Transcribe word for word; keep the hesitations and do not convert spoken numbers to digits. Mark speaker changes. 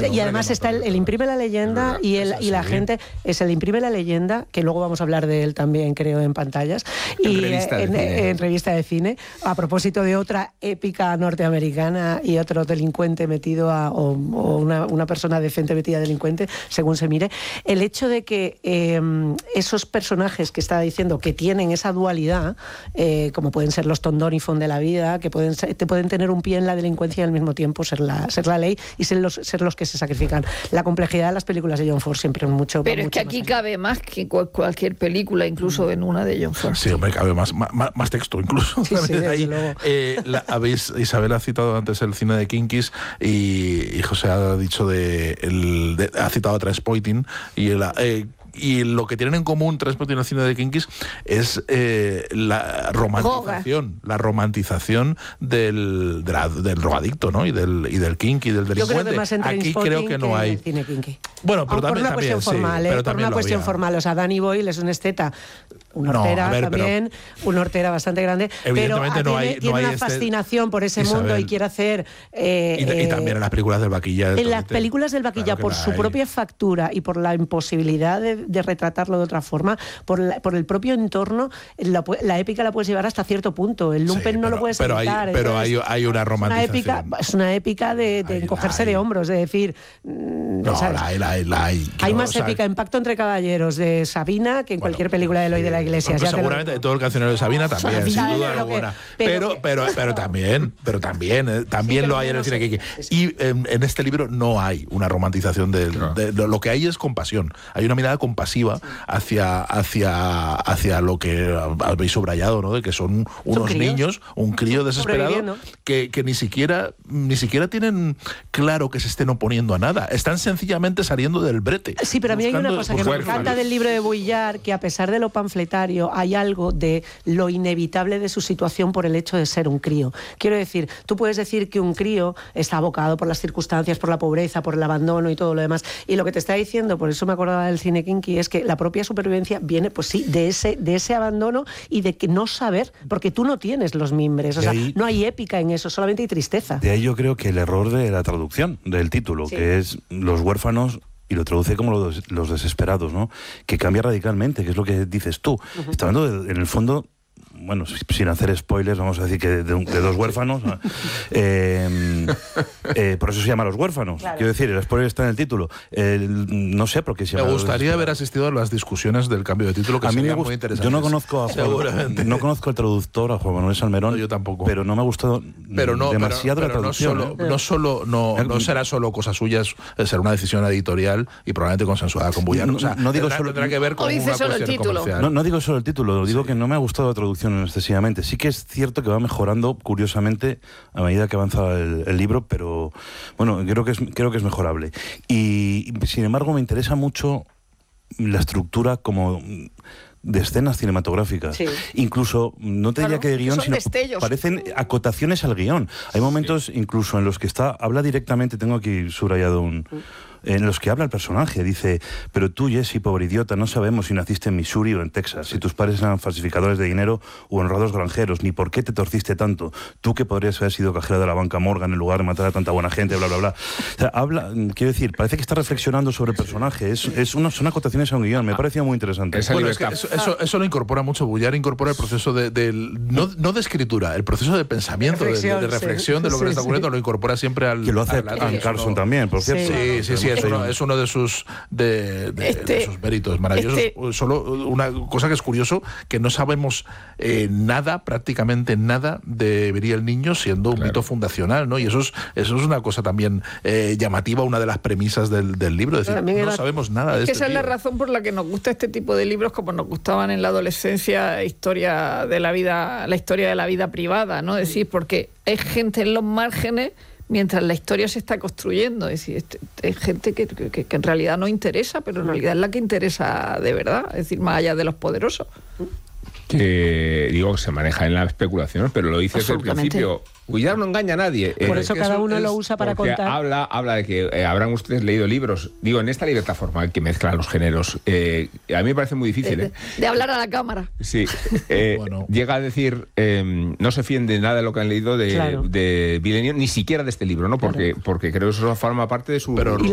Speaker 1: y además está el, el Imprime la leyenda y, el, y la gente, es el Imprime la leyenda, que luego vamos a hablar de él también, creo, en pantallas,
Speaker 2: en
Speaker 1: y
Speaker 2: revista
Speaker 1: en,
Speaker 2: de
Speaker 1: en revista de cine, a propósito de otra épica norteamericana y otro delincuente metido a, o, o una, una persona decente metida a delincuente, según se mire. El hecho de que eh, esos personajes que estaba diciendo que tienen esa dualidad, eh, como pueden ser los Tom Doniphan de la vida, que pueden ser, te pueden tener un pie en la delincuencia y al mismo tiempo ser la, ser la ley y ser los, ser los que se sacrifican. La complejidad de las películas de John Ford siempre es mucho.
Speaker 3: Pero es
Speaker 1: mucho
Speaker 3: que aquí
Speaker 1: más
Speaker 3: cabe más que cual, cualquier película, incluso en una de John Ford.
Speaker 4: Sí, hombre, cabe más, más, más texto incluso.
Speaker 1: Sí, sí,
Speaker 4: Ahí,
Speaker 1: luego.
Speaker 4: eh, la, habéis, Isabel ha citado antes el cine de Kinkis y, y José ha dicho de, el, de ha citado a Trainspotting y el, eh, y lo que tienen en común Trainspotting y el cine de Kinkis es eh, la romantización, la romantización del, de la, del drogadicto, ¿no? Y del y del kinky, del delincuente.
Speaker 1: Yo creo que más en
Speaker 4: Aquí creo que no
Speaker 1: que
Speaker 4: hay.
Speaker 1: en el cine kinky.
Speaker 4: Bueno, pero
Speaker 1: por
Speaker 4: también,
Speaker 1: una
Speaker 4: también,
Speaker 1: cuestión formal,
Speaker 4: sí,
Speaker 1: ¿eh?
Speaker 4: pero
Speaker 1: por una cuestión
Speaker 4: había.
Speaker 1: formal. O sea, Danny Boyle es un esteta, un
Speaker 4: No,
Speaker 1: hortera
Speaker 4: a ver,
Speaker 1: también, un hortera bastante grande, pero
Speaker 4: Evidentemente
Speaker 1: ah,
Speaker 4: no
Speaker 1: tiene,
Speaker 4: hay-
Speaker 1: tiene
Speaker 4: no hay
Speaker 1: una
Speaker 4: este-
Speaker 1: fascinación por ese
Speaker 4: Isabel.
Speaker 1: mundo y quiere hacer... eh,
Speaker 4: Y, y
Speaker 1: eh,
Speaker 4: también en las películas del Vaquilla.
Speaker 1: en las
Speaker 4: Torrente.
Speaker 1: películas del Vaquilla,
Speaker 4: Claro que
Speaker 1: por
Speaker 4: la
Speaker 1: su
Speaker 4: hay.
Speaker 1: propia factura y por la imposibilidad de, de retratarlo de otra forma, por, la- por el propio entorno, la, pu- la épica la puedes llevar hasta cierto punto. El lumpen
Speaker 4: Sí,
Speaker 1: no
Speaker 4: pero-
Speaker 1: lo puedes
Speaker 4: pero hay-
Speaker 1: evitar.
Speaker 4: pero
Speaker 1: entonces,
Speaker 4: hay- hay una
Speaker 1: es
Speaker 4: romantización.
Speaker 1: épica, es una épica de, de
Speaker 4: Hay-
Speaker 1: encogerse
Speaker 4: hay.
Speaker 1: de hombros, de decir... mm,
Speaker 4: No,
Speaker 1: o sea,
Speaker 4: la hay, la hay, la hay.
Speaker 1: hay
Speaker 4: Quiero-
Speaker 1: más
Speaker 4: o sea,
Speaker 1: épica en Pacto entre Caballeros de Sabina que en
Speaker 4: Bueno,
Speaker 1: cualquier película de Eloy de la Iglesia.
Speaker 4: Pues
Speaker 1: ya te lo
Speaker 4: seguramente
Speaker 1: digo.
Speaker 4: de todo el cancionero de Sabina también,
Speaker 1: Sabina,
Speaker 4: sin duda
Speaker 1: pero que-
Speaker 4: alguna.
Speaker 1: pero
Speaker 4: Pero, pero, pero también, pero también, eh, también
Speaker 1: Sí, pero
Speaker 4: lo hay en el
Speaker 1: no
Speaker 4: cine
Speaker 1: sé.
Speaker 4: Kiki. Y en, en este libro no hay una romantización del,
Speaker 2: No.
Speaker 4: de, de- lo que hay es compasión. Hay una mirada compasiva hacia, hacia, hacia lo que habéis subrayado, ¿no? De que son unos
Speaker 1: críos.
Speaker 4: niños, un crío desesperado
Speaker 1: Sobreviviendo.
Speaker 4: que, que ni siquiera ni siquiera tienen claro que se estén oponiendo a nada. Están sencillamente saliendo del brete.
Speaker 1: Sí, pero a mí hay una
Speaker 4: buscando-
Speaker 1: cosa que me
Speaker 4: buscando-
Speaker 1: encanta del libro de Vuillard, que a pesar de lo panfletario, hay algo de lo inevitable de su situación por el hecho de ser un crío. Quiero decir, tú puedes decir que un crío está abocado por las circunstancias, por la pobreza, por el abandono y todo lo demás. Y lo que te está diciendo, por eso me acordaba del cine kinky, es que la propia supervivencia viene, pues sí, de ese, de ese abandono y de que no saber, porque tú no tienes los mimbres. O
Speaker 5: De
Speaker 1: sea,
Speaker 5: ahí-
Speaker 1: no hay épica en eso, solamente hay tristeza.
Speaker 5: De ahí yo creo que el error de la traducción del título,
Speaker 1: Sí.
Speaker 5: que es Los huérfanos, y lo traduce como los, los desesperados, ¿no? Que cambia radicalmente, que es lo que dices tú. Está hablando, de- en el fondo, bueno, si- sin hacer spoilers, vamos a decir que de, un- de dos huérfanos, ¿no? eh, eh, por eso se llama Los huérfanos.
Speaker 1: Claro.
Speaker 5: Quiero decir, el spoiler está en el título. El- no sé por qué se
Speaker 4: Me
Speaker 5: llama Los
Speaker 4: gustaría haber
Speaker 5: desesperados.
Speaker 4: asistido a las discusiones del cambio de título, que
Speaker 5: A mí me
Speaker 4: serían
Speaker 5: gusta,
Speaker 4: muy interesantes.
Speaker 5: yo no conozco a Juan,
Speaker 4: Seguramente.
Speaker 5: no conozco al traductor, a Juan Manuel Salmerón,
Speaker 4: No, yo tampoco.
Speaker 5: pero no me ha gustado
Speaker 4: pero no,
Speaker 5: demasiado
Speaker 4: pero,
Speaker 5: la
Speaker 4: pero no
Speaker 5: traducción.
Speaker 4: solo,
Speaker 5: ¿eh?
Speaker 4: no, solo no, no será solo cosa suya, es- será una decisión editorial y probablemente consensuada con Bullard. O sea,
Speaker 5: No digo
Speaker 4: tendrá,
Speaker 5: solo-
Speaker 4: tendrá que ver con
Speaker 3: O dice
Speaker 4: una
Speaker 3: solo el
Speaker 4: cuestión
Speaker 3: título.
Speaker 4: comercial.
Speaker 5: No, no digo solo el título, digo que no me ha gustado la traducción excesivamente. Sí que es cierto que va mejorando curiosamente a medida que avanza el, el libro, pero bueno, creo que es creo que es mejorable. Y sin embargo me interesa mucho la estructura como de escenas cinematográficas.
Speaker 1: Sí.
Speaker 5: Incluso, no te
Speaker 3: Claro,
Speaker 5: diría que de guión,
Speaker 3: son
Speaker 5: sino
Speaker 3: destellos.
Speaker 5: parecen acotaciones al guión. Hay momentos incluso en los que está, habla directamente, tengo aquí subrayado un... en los que habla el personaje, dice, pero tú, Jesse, pobre idiota, no sabemos si naciste en Missouri o en Texas, si tus padres eran falsificadores de dinero u honrados granjeros, ni por qué te torciste tanto, tú que podrías haber sido cajera de la banca Morgan en lugar de matar a tanta buena gente, bla, bla, bla. O sea, habla, quiero decir, parece que está reflexionando sobre el personaje, es, es una, son acotaciones a un guión, me ha parecido muy interesante.
Speaker 2: Esa
Speaker 4: Bueno, es que
Speaker 2: libertad.
Speaker 4: eso, eso, eso lo incorpora mucho. Bullard incorpora el proceso de, del- no, no de escritura, el proceso de pensamiento, de, de- de
Speaker 1: Reflexión, sí.
Speaker 4: reflexión de lo que
Speaker 1: Sí,
Speaker 4: le está
Speaker 1: sí.
Speaker 4: ocurriendo, lo incorpora siempre al.
Speaker 5: Que lo hace
Speaker 4: al- al-
Speaker 5: Anne
Speaker 4: eso
Speaker 5: Carson
Speaker 4: no-
Speaker 5: también, por
Speaker 1: Sí.
Speaker 5: cierto.
Speaker 4: Sí, sí, sí, es uno, es uno de sus de, de-
Speaker 3: Este-
Speaker 4: de sus méritos maravillosos.
Speaker 3: este-
Speaker 4: Solo una cosa que es curioso, que no sabemos eh, nada, prácticamente nada, de Vería el niño siendo un
Speaker 2: Claro.
Speaker 4: mito fundacional, ¿no? Y eso es, eso es una cosa también eh, llamativa, una de las premisas del, del libro. Es decir,
Speaker 1: También
Speaker 4: no
Speaker 1: era-
Speaker 4: sabemos nada de
Speaker 3: Es que
Speaker 4: este
Speaker 3: esa es la
Speaker 4: tío.
Speaker 3: razón por la que nos gusta este tipo de libros, como nos gustaban en la adolescencia, historia de la vida, la historia de la vida privada, ¿no? Es decir, porque hay gente en los márgenes mientras la historia se está construyendo. Es decir, este- hay gente que, que- que en realidad no interesa, pero en realidad es la que interesa de verdad, es decir, más allá de los poderosos.
Speaker 2: Que digo, se maneja en la especulación, pero lo dice desde el
Speaker 3: Absolutamente.
Speaker 2: principio. Cuidar no engaña a nadie.
Speaker 1: Por
Speaker 2: Eh,
Speaker 1: eso
Speaker 4: que
Speaker 1: cada
Speaker 4: eso
Speaker 1: uno lo
Speaker 4: es
Speaker 1: usa para
Speaker 2: porque
Speaker 1: contar.
Speaker 2: Habla, habla de que eh, habrán ustedes leído libros. Digo, en esta libertad formal que mezcla los géneros, eh, a mí me parece muy difícil.
Speaker 3: De,
Speaker 2: ¿eh?
Speaker 3: de hablar a la cámara.
Speaker 2: Sí, eh,
Speaker 4: Bueno.
Speaker 2: llega a decir, eh, no se fíen de nada de lo que han leído de,
Speaker 1: Claro.
Speaker 2: de Villeneuve, ni siquiera de este libro, ¿no? Porque, porque creo que eso forma parte de su...
Speaker 4: Pero